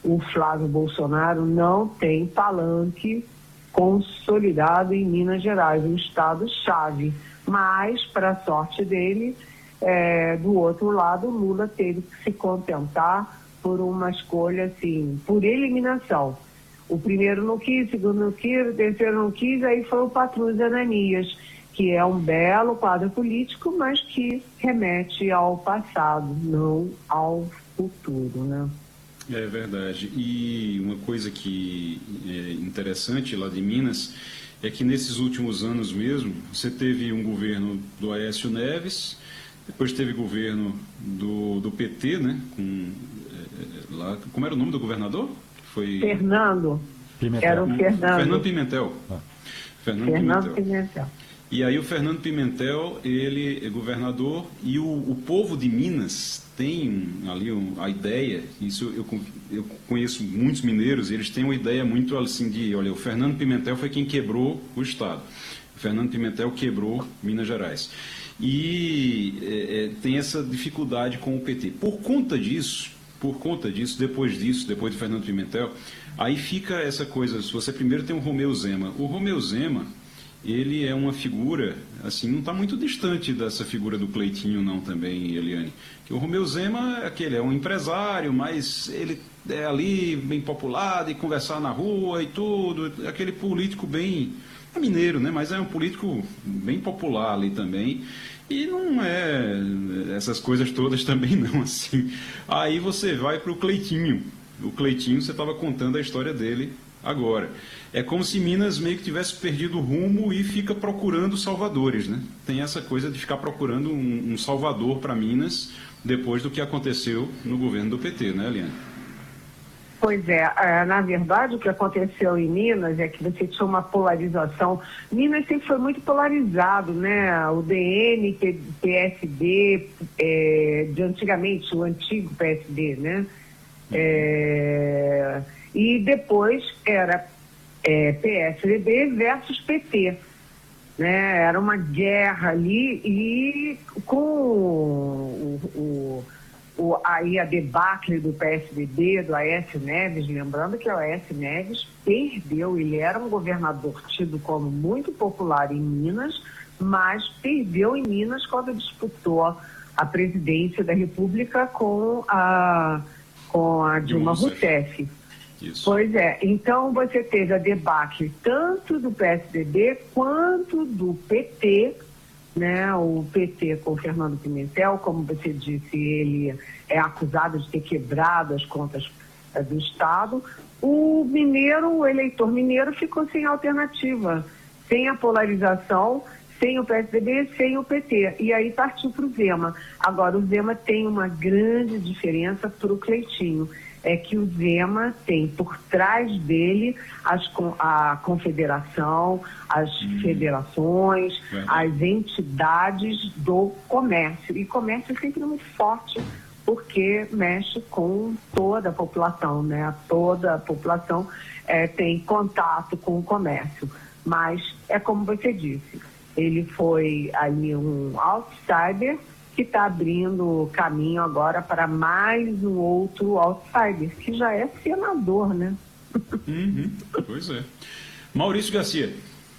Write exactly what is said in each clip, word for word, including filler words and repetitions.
o Flávio Bolsonaro não tem palanque consolidado em Minas Gerais, um estado-chave. Mas, para a sorte dele, é, do outro lado, Lula teve que se contentar por uma escolha, assim, por eliminação. O primeiro não quis, o segundo não quis, o terceiro não quis, aí foi o Patrus Ananias, que é um belo quadro político, mas que remete ao passado, não ao futuro, né? É verdade. E uma coisa que é interessante lá de Minas é que nesses últimos anos mesmo, você teve um governo do Aécio Neves, depois teve governo do, do P T, né? Com, é, lá, como era o nome do governador? Foi... Fernando. Pimentel. Era o Fernando. Fernando Pimentel. Ah. Fernando, Fernando Pimentel. Pimentel. E aí o Fernando Pimentel, ele é governador, e o, o povo de Minas tem ali um, a ideia, isso eu, eu conheço muitos mineiros, e eles têm uma ideia muito assim de, olha, o Fernando Pimentel foi quem quebrou o Estado. O Fernando Pimentel quebrou Minas Gerais. E é, é, tem essa dificuldade com o P T. Por conta disso, por conta disso, depois disso, depois do Fernando Pimentel, aí fica essa coisa, se você primeiro tem o Romeu Zema. O Romeu Zema, ele é uma figura, assim, não está muito distante dessa figura do Cleitinho, não, também, Eliane. Que o Romeu Zema é aquele, é um empresário, mas ele é ali bem popular, de conversar na rua e tudo, aquele político bem, é mineiro, né, mas é um político bem popular ali também. E não é essas coisas todas também não, assim. Aí você vai para o Cleitinho. O Cleitinho, você estava contando a história dele agora. É como se Minas meio que tivesse perdido o rumo e fica procurando salvadores, né? Tem essa coisa de ficar procurando um, um salvador para Minas depois do que aconteceu no governo do P T, né, Eliane? Pois é, na verdade o que aconteceu em Minas é que você tinha uma polarização. Minas sempre foi muito polarizado, né? O D N, P S D, é, de antigamente, o antigo P S D, né? É, e depois era é, P S D B versus P T, né? Era uma guerra ali e com o, o, o, aí a debacle do P S D B, do Aécio Neves, lembrando que o Aécio Neves perdeu, ele era um governador tido como muito popular em Minas, mas perdeu em Minas quando disputou a presidência da República com a com a Dilma Rousseff. Isso. Pois é, então você teve a debacle tanto do P S D B quanto do P T, né? O P T com o Fernando Pimentel, como você disse, ele é acusado de ter quebrado as contas eh, do Estado. O mineiro, o eleitor mineiro ficou sem alternativa, sem a polarização, sem o P S D B, sem o P T. E aí partiu para o Zema. Agora, o Zema tem uma grande diferença para o Cleitinho. É que o Zema tem por trás dele as, a confederação, as hum. federações, é. as entidades do comércio. E comércio é sempre muito forte, porque mexe com toda a população, né? Toda a população é, tem contato com o comércio. Mas é como você disse, ele foi ali um outsider que está abrindo caminho agora para mais um outro outsider, que já é senador, né? Uhum, pois é. Maurício Garcia.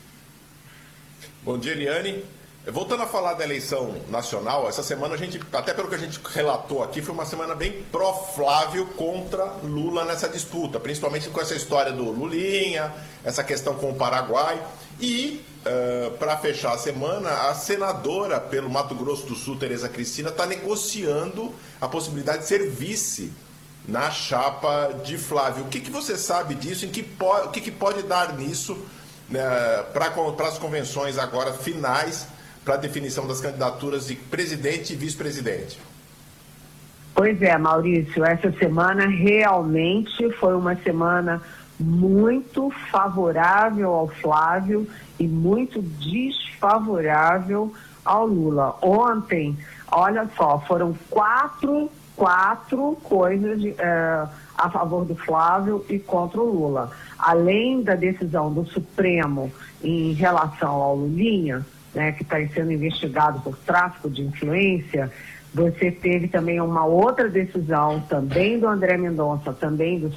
Bom dia, Eliane. Voltando a falar da eleição nacional, essa semana a gente, até pelo que a gente relatou aqui, foi uma semana bem pró-Flávio contra Lula nessa disputa, principalmente com essa história do Lulinha, essa questão com o Paraguai. E, uh, para fechar a semana, a senadora pelo Mato Grosso do Sul, Tereza Cristina, está negociando a possibilidade de ser vice na chapa de Flávio. O que, que você sabe disso? Em que po- o que, que pode dar nisso, né, para as convenções agora finais, para a definição das candidaturas de presidente e vice-presidente? Pois é, Maurício, essa semana realmente foi uma semana muito favorável ao Flávio e muito desfavorável ao Lula. Ontem, olha só, foram quatro, quatro coisas é, a favor do Flávio e contra o Lula. Além da decisão do Supremo em relação ao Lulinha, né, que está sendo investigado por tráfico de influência, você teve também uma outra decisão, também do André Mendonça, também do